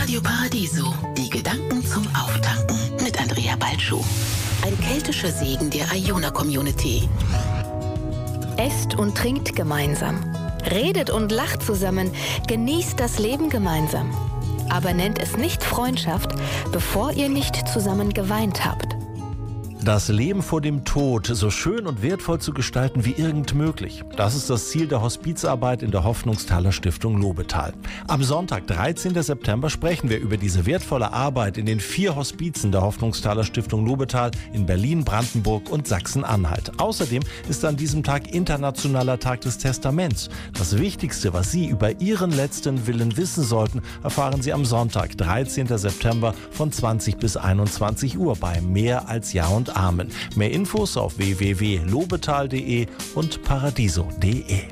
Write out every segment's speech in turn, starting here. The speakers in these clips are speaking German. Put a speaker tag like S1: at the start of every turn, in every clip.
S1: Radio Paradiso. Die Gedanken zum Auftanken mit Andrea Balschuh. Ein keltischer Segen der Iona-Community.
S2: Esst und trinkt gemeinsam. Redet und lacht zusammen. Genießt das Leben gemeinsam. Aber nennt es nicht Freundschaft, bevor ihr nicht zusammen geweint habt.
S3: Das Leben vor dem Tod so schön und wertvoll zu gestalten wie irgend möglich. Das ist das Ziel der Hospizarbeit in der Hoffnungsthaler Stiftung Lobetal. Am Sonntag, 13. September, sprechen wir über diese wertvolle Arbeit in den 4 Hospizen der Hoffnungsthaler Stiftung Lobetal in Berlin, Brandenburg und Sachsen-Anhalt. Außerdem ist an diesem Tag Internationaler Tag des Testaments. Das Wichtigste, was Sie über Ihren letzten Willen wissen sollten, erfahren Sie am Sonntag, 13. September von 20 bis 21 Uhr bei Mehr als Ja und Amen. Mehr Infos auf www.lobetal.de und paradiso.de.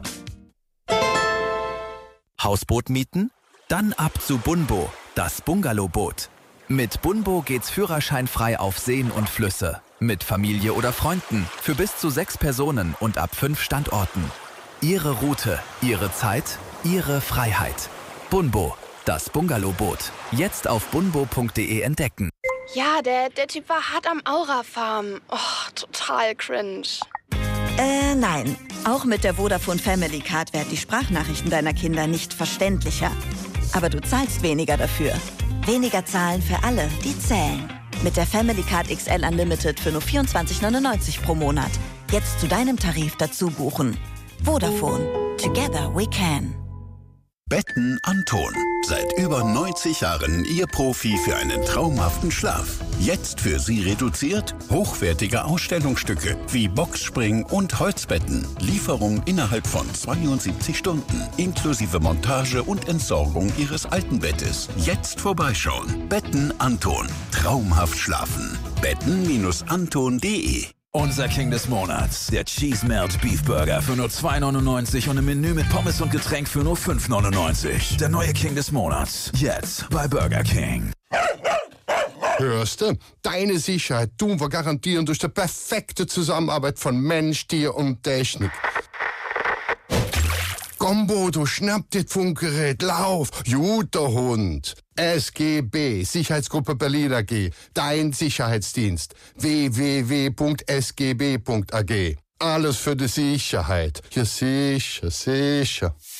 S4: Hausboot mieten? Dann ab zu Bunbo, das Bungalowboot. Mit Bunbo geht's führerscheinfrei auf Seen und Flüsse. Mit Familie oder Freunden, für bis zu 6 Personen und ab 5 Standorten. Ihre Route, Ihre Zeit, Ihre Freiheit. Bunbo, das Bungalowboot. Jetzt auf bunbo.de entdecken.
S5: Ja, der Typ war hart am Aura-Farm. Oh, total cringe.
S6: Nein. Auch mit der Vodafone Family Card werden die Sprachnachrichten deiner Kinder nicht verständlicher. Aber du zahlst weniger dafür. Weniger zahlen für alle, die zählen. Mit der Family Card XL Unlimited für nur 24,99 pro Monat. Jetzt zu deinem Tarif dazu buchen. Vodafone. Together we can.
S7: Betten Anton. Seit über 90 Jahren Ihr Profi für einen traumhaften Schlaf. Jetzt für Sie reduziert hochwertige Ausstellungsstücke wie Boxspring und Holzbetten. Lieferung innerhalb von 72 Stunden. Inklusive Montage und Entsorgung Ihres alten Bettes. Jetzt vorbeischauen. Betten Anton. Traumhaft schlafen. Betten-anton.de.
S8: Unser King des Monats, der Cheese Melt Beef Burger für nur 2,99 und im Menü mit Pommes und Getränk für nur 5,99. Der neue King des Monats, jetzt bei Burger King.
S9: Hörst du? Deine Sicherheit tun wir garantieren durch die perfekte Zusammenarbeit von Mensch, Tier und Technik. Komm, Bodo, schnapp dir das Funkgerät, lauf, guter Hund. SGB, Sicherheitsgruppe Berlin AG, dein Sicherheitsdienst. www.sgb.ag. Alles für die Sicherheit. Ja, sicher, sicher.